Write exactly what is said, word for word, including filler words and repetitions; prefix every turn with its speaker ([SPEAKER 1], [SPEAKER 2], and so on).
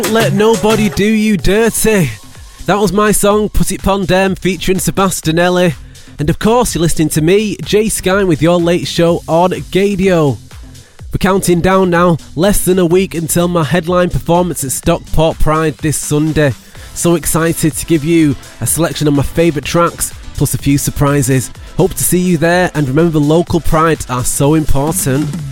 [SPEAKER 1] Let Nobody Do You Dirty. That was my song, Put It Pon Dem, featuring Sebastianelli. And of course, you're listening to me, Jay Skine, with your late show on Gadio. We're counting down now, less than a week until my headline performance at Stockport Pride this Sunday. So excited to give you a selection of my favourite tracks, plus a few surprises. Hope to see you there, and remember, local prides are so important.